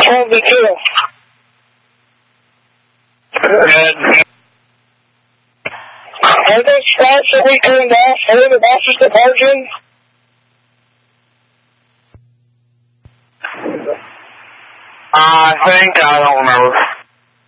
72. Are those spots that we turned off for the bosses to park in? I don't remember.